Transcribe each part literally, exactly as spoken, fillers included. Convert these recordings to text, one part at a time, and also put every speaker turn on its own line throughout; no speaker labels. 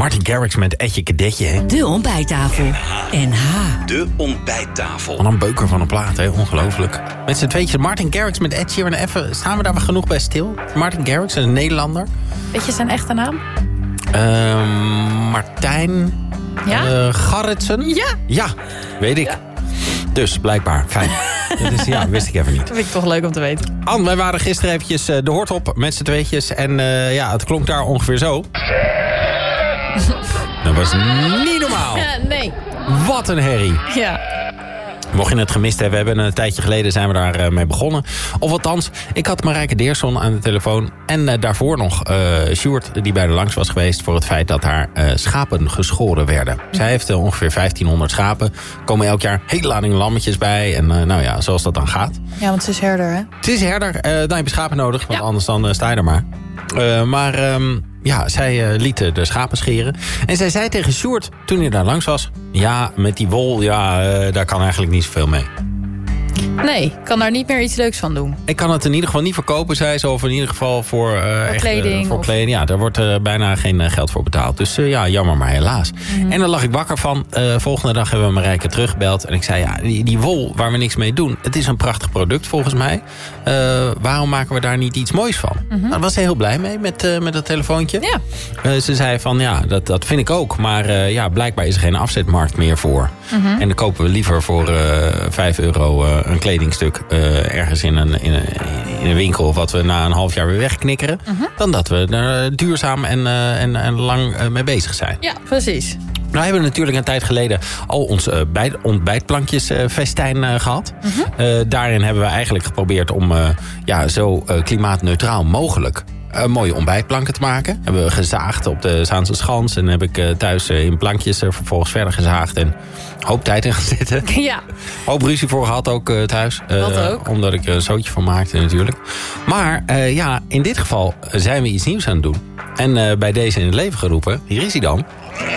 Martin Garrix met Etje Kadetje. Hè?
De ontbijttafel. N H.
De ontbijttafel.
Wat een beuker van een plaat, hè? Ongelooflijk. Met z'n tweetjes Martin Garrix met Ed Sheeran. Even, staan we daar genoeg bij stil? Martin Garrix, een Nederlander.
Weet je zijn echte naam?
Uh, Martijn
Ja?
uh, Garretsen.
Ja.
Ja, weet ik.
Ja.
Dus, blijkbaar. Fijn. Dus ja, wist ik even niet.
Dat vind ik toch leuk om te weten.
Anne, wij waren gisteren eventjes uh, de hort op met z'n tweetjes. En uh, ja, het klonk daar ongeveer zo. Dat was niet normaal.
Ja, nee.
Wat een herrie.
Ja.
Mocht je het gemist hebben, we hebben een tijdje geleden zijn we daar uh, mee begonnen. Of althans, ik had Marijke Deerson aan de telefoon. En uh, daarvoor nog uh, Sjoerd, die bij de langs was geweest voor het feit dat haar uh, schapen geschoren werden. Zij heeft uh, ongeveer vijftienhonderd schapen. Er komen elk jaar hele ladingen lammetjes bij. En uh, nou ja, zoals dat dan gaat.
Ja, want ze is herder, hè?
Het is herder, uh, dan heb je schapen nodig, want
Ja.
anders dan uh, sta je er maar. Uh, maar um, ja, zij uh, lieten de schapen scheren. En zij zei tegen Sjoerd, toen hij daar langs was... ja, met die wol, ja, uh, daar kan eigenlijk niet zoveel mee.
Nee, ik kan daar niet meer iets leuks van doen.
Ik kan het in ieder geval niet verkopen, zei ze. Of in ieder geval voor, uh, echt,
kleding,
uh, voor
of...
kleding. Ja, daar wordt uh, bijna geen uh, geld voor betaald. Dus uh, ja, jammer maar helaas. Mm-hmm. En dan lag ik wakker van. Uh, volgende dag hebben we Marijke teruggebeld. En ik zei, ja, die, die wol waar we niks mee doen. Het is een prachtig product volgens mij. Uh, waarom maken we daar niet iets moois van? Mm-hmm. Nou, daar was ze heel blij mee met, uh, met dat telefoontje.
Ja.
Uh, ze zei van, ja, dat, dat vind ik ook. Maar uh, ja, blijkbaar is er geen afzetmarkt meer voor. Mm-hmm. En dan kopen we liever voor uh, vijf euro uh, een kledingstuk... Uh, ergens in een, in, een, in een winkel... wat we na een half jaar weer wegknikkeren... Uh-huh. dan dat we er duurzaam en, uh, en, en lang uh, mee bezig zijn.
Ja, precies.
Nou hebben we natuurlijk een tijd geleden... al ons uh, bij, ontbijtplankjes uh, festijn uh, gehad. Uh-huh. Uh, daarin hebben we eigenlijk geprobeerd... om uh, ja, zo uh, klimaatneutraal mogelijk... Uh, mooie ontbijtplanken te maken. Hebben we gezaagd op de Zaanse Schans. En heb ik uh, thuis uh, in plankjes uh, vervolgens verder gezaagd. En hoop tijd in gaan zitten.
Ja.
Hoop ruzie voor gehad ook uh, thuis. Uh,
Dat ook.
Omdat ik er een zootje van maakte natuurlijk. Maar uh, ja, in dit geval zijn we iets nieuws aan het doen. En uh, bij deze in het leven geroepen. Hier is hij dan.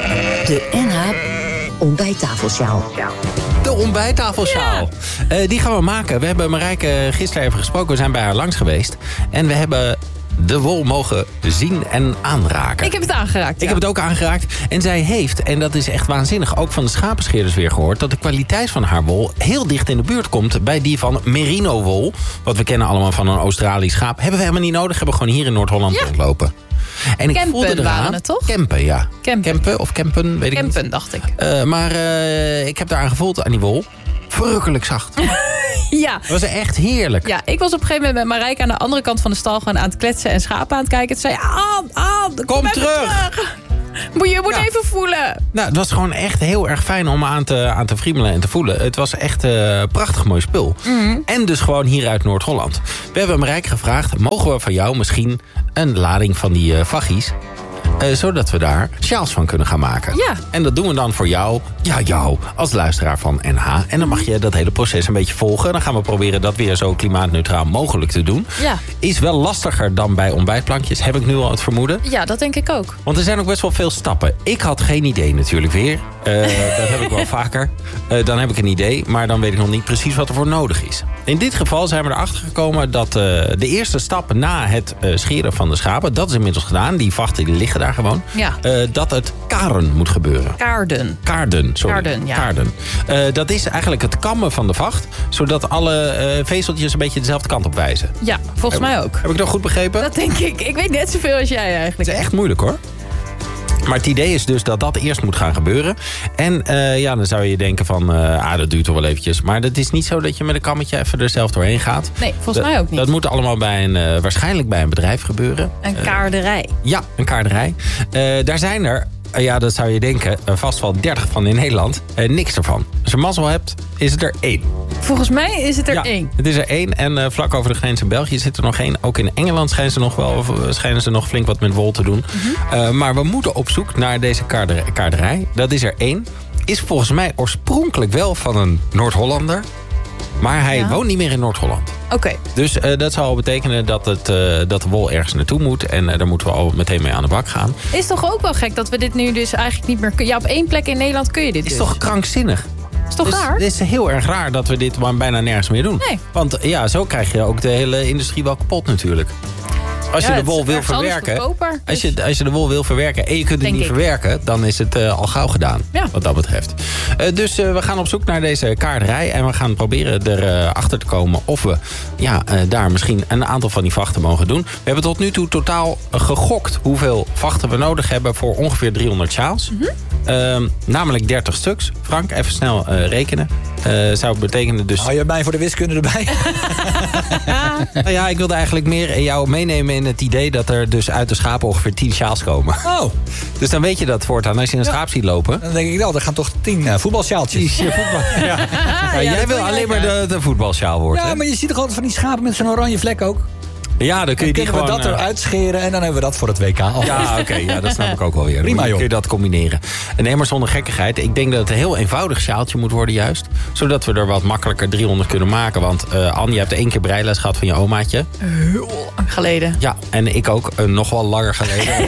De N H ontbijttafelsjaal.
De ontbijttafelsjaal. Ja. Uh, die gaan we maken. We hebben Marijke gisteren even gesproken. We zijn bij haar langs geweest. En we hebben... de wol mogen zien en aanraken.
Ik heb het aangeraakt,
Ik
ja.
heb het ook aangeraakt. En zij heeft, en dat is echt waanzinnig... ook van de schapenscheerders weer gehoord... dat de kwaliteit van haar wol heel dicht in de buurt komt... bij die van merino-wol. Wat we kennen allemaal van een Australisch schaap. Hebben we helemaal niet nodig. Hebben we gewoon hier in Noord-Holland
Ja.
rondlopen. En ik
Kempen
voelde eraan,
waren het, toch?
Kempen, ja.
Kempen.
Kempen of Kempen, weet ik
Kempen,
niet.
dacht ik.
Uh, maar uh, ik heb eraan gevoeld aan die wol. Verrukkelijk zacht.
Ja.
Dat was echt heerlijk.
Ja, ik was op een gegeven moment met Marijke aan de andere kant van de stal... gewoon aan het kletsen en schapen aan het kijken. Toen zei Aan, Aan, kom,
Kom
even
terug.
terug. Moet je moet
Ja.
even voelen.
Nou, het was gewoon echt heel erg fijn om aan te, aan te friemelen en te voelen. Het was echt een uh, prachtig mooi spul. Mm-hmm. En dus gewoon hier uit Noord-Holland. We hebben Marijke gevraagd, mogen we van jou misschien een lading van die uh, vaggies... Uh, zodat we daar sjaals van kunnen gaan maken.
Ja.
En dat doen we dan voor jou, ja jou, als luisteraar van N H. En dan mag je dat hele proces een beetje volgen. Dan gaan we proberen dat weer zo klimaatneutraal mogelijk te doen.
Ja.
Is wel lastiger dan bij ontbijtplankjes, heb ik nu al het vermoeden.
Ja, dat denk ik ook.
Want er zijn ook best wel veel stappen. Ik had geen idee natuurlijk weer. Uh, dat heb ik wel vaker. Uh, dan heb ik een idee, maar dan weet ik nog niet precies wat er voor nodig is. In dit geval zijn we erachter gekomen dat uh, de eerste stap na het uh, scheren van de schapen... dat is inmiddels gedaan, die vachten die liggen daar gewoon...
Ja.
Uh, dat het karen moet gebeuren.
Kaarden.
Kaarden, sorry.
Kaarden, ja.
Kaarden. Uh, dat is eigenlijk het kammen van de vacht... zodat alle uh, vezeltjes een beetje dezelfde kant op wijzen.
Ja, volgens
heb,
mij ook.
Heb ik dat goed begrepen?
Dat denk ik. Ik weet net zoveel als jij eigenlijk.
Het is echt moeilijk hoor. Maar het idee is dus dat dat eerst moet gaan gebeuren. En uh, ja, dan zou je denken van... Uh, ah, dat duurt toch wel eventjes. Maar het is niet zo dat je met een kammetje even er zelf doorheen gaat.
Nee, volgens
dat,
mij ook niet.
Dat moet allemaal bij een, uh, waarschijnlijk bij een bedrijf gebeuren.
Een kaarderij.
Uh, ja, een kaarderij. Uh, daar zijn er... Uh, ja, dat zou je denken, uh, vast wel dertig van in Nederland. Uh, niks ervan. Als je mazzel hebt, is het er één.
Volgens mij is het er
ja,
één.
Het is er één. En uh, vlak over de grens in België zit er nog één. Ook in Engeland schijnen ze nog wel, of, uh, schijnen ze nog flink wat met wol te doen. Mm-hmm. Uh, maar we moeten op zoek naar deze kaarderij. kaarderij. Dat is er één. Is volgens mij oorspronkelijk wel van een Noord-Hollander. Maar hij ja. woont niet meer in Noord-Holland.
Oké. Okay.
Dus uh, dat zal betekenen dat, het, uh, dat de wol ergens naartoe moet. En uh, daar moeten we al meteen mee aan de bak gaan.
Is toch ook wel gek dat we dit nu dus eigenlijk niet meer... Ja, op één plek in Nederland kun je dit
Is
dus.
toch krankzinnig?
Is toch
dus,
raar?
Het is heel erg raar dat we dit bijna nergens meer doen.
Nee.
Want ja, zo krijg je ook de hele industrie wel kapot natuurlijk. Als je
Ja,
de
het
wol
is
wil
ergens anders
verwerken...
goedkoper,
Als je,
dus-
als je de wol wil verwerken en je kunt het
Denk
niet
ik.
verwerken... dan is het uh, al gauw gedaan,
Ja.
wat dat betreft. Uh, dus uh, we gaan op zoek naar deze kaarderij... en we gaan proberen erachter achter te komen... of we ja, uh, daar misschien een aantal van die vachten mogen doen. We hebben tot nu toe totaal gegokt... hoeveel vachten we nodig hebben voor ongeveer driehonderd sjaals.
Mm-hmm.
Uh, namelijk dertig stuks. Frank, even snel uh, rekenen. Uh, zou betekenen dus...
Hou je mij voor de wiskunde erbij?
Nou ja, ik wilde eigenlijk meer jou meenemen in het idee... dat er dus uit de schapen ongeveer tien sjaals komen.
Oh,
Dus dan weet je dat voortaan. Als je een schaap ziet lopen...
dan denk ik wel, er gaan toch tien uh, voetbalsjaaltjes.
Ja, voetbal. Ja. Ja, jij
dat
wil
wil
alleen
jij
maar de, de voetbalsjaal worden.
Ja,
hè?
maar je ziet toch altijd van die schapen met zo'n oranje vlek ook?
Ja, dan kun je
Dan
die
kunnen we
gewoon...
dat
eh,
eruit scheren en dan hebben we dat voor het W K al.
Ja, oké, ja, dat snap ik ook wel weer.
Prima,
Dan
joh.
kun je dat combineren. Nee, maar zonder gekkigheid. Ik denk dat het een heel eenvoudig sjaaltje moet worden juist. Zodat we er wat makkelijker driehonderd kunnen maken. Want uh, Anne, je hebt één keer breiles gehad van je omaatje.
Heel lang geleden.
Ja, en ik ook. Uh, nog wel langer geleden.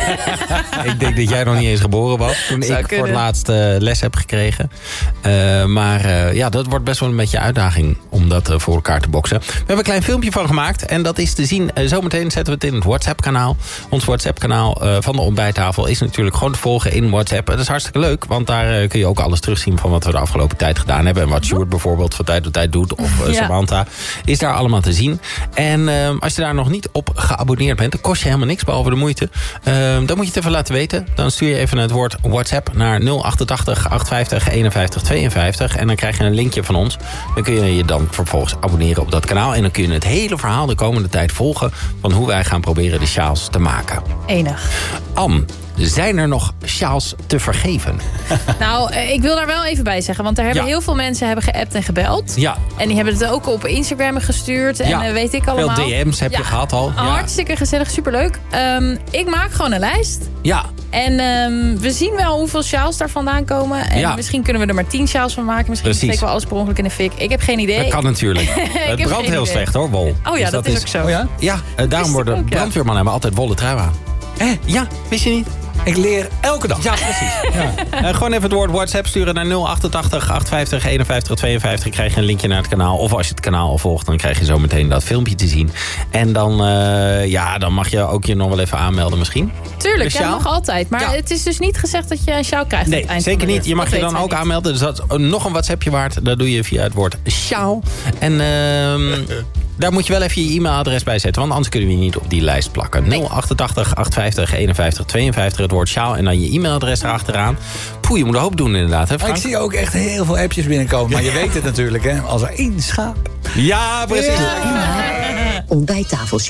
Ik denk dat jij nog niet eens geboren was. Toen
Zou
ik
kunnen.
voor het laatst uh, les heb gekregen. Uh, maar uh, ja, dat wordt best wel een beetje een uitdaging om dat uh, voor elkaar te boksen. We hebben een klein filmpje van gemaakt. En dat is te zien. Uh, zometeen zetten we het in het WhatsApp-kanaal. Ons WhatsApp-kanaal uh, van de ontbijttafel is natuurlijk gewoon te volgen in WhatsApp. Dat is hartstikke leuk, want daar uh, kun je ook alles terugzien van wat we de afgelopen tijd gedaan hebben. En wat Sjoerd bijvoorbeeld van tijd tot tijd doet. Of uh,
Ja.
Samantha. Is daar allemaal te zien. En uh, als je daar nog niet op geabonneerd bent, dan kost je helemaal niks behalve de moeite. Uh, dan moet je het even laten weten. Dan stuur je even het woord WhatsApp naar nul achtentachtig achthonderdvijftig eenenvijftig tweeënvijftig. En dan krijg je een linkje van ons. Dan kun je je dan vervolgens abonneren op dat kanaal. En dan kun je het hele verhaal de komende tijd volgen van hoe wij gaan proberen de sjaals te maken.
Enig.
Am, zijn er nog sjaals te vergeven?
Nou, eh, ik wil daar wel even bij zeggen. Want er hebben
Ja.
heel veel mensen hebben geappt en gebeld.
Ja.
En die hebben het ook op Instagram gestuurd. En
Ja.
eh, weet ik allemaal.
Veel D M's heb je
Ja.
gehad al. Ja.
Hartstikke gezellig, superleuk. Um, ik maak gewoon een lijst.
Ja.
En um, we zien wel hoeveel sjaals daar vandaan komen. En
Ja.
misschien kunnen we er maar tien sjaals van maken. Misschien
Precies.
steken we alles per ongeluk in de fik. Ik heb geen idee.
Dat kan natuurlijk. Het
heb
brandt
geen
heel
idee.
slecht hoor, wol.
Oh ja,
Dus
dat, is ook zo.
Oh ja?
Ja, uh, daarom
ik
worden
ook, ja.
brandweermannen hebben altijd wollen trui aan.
Eh,
Ja, wist je niet?
ik leer elke dag.
Ja, precies. Ja. Uh, gewoon even het woord WhatsApp sturen naar nul achtentachtig achthonderdvijftig eenenvijftig tweeënvijftig. Dan krijg je een linkje naar het kanaal. Of als je het kanaal al volgt, dan krijg je zo meteen dat filmpje te zien. En dan, uh, ja, dan mag je ook je nog wel even aanmelden misschien.
Tuurlijk,
De
ja,
sjaal?
nog altijd. Maar
Ja.
het is dus niet gezegd dat je een sjaal krijgt aan
Nee,
het eind van
zeker
de
niet.
rit.
Je mag
Dat
je dan
weten
ook
wij niet.
aanmelden. Dus dat is nog een WhatsAppje waard. Dat doe je via het woord sjaal. En uh, daar moet je wel even je e-mailadres bij zetten. Want anders kunnen we je niet op die lijst plakken. nul achtentachtig achthonderdvijftig eenenvijftig tweeënvijftig. Het woord sjaal. En dan je e-mailadres erachteraan. Poeh, je moet een hoop doen inderdaad. Hè,
Maar
Frank?
ik zie ook echt heel veel appjes binnenkomen. Maar je weet het natuurlijk, hè. Als er één schaap...
Ja, precies.
De N H Ontbijttafelshow.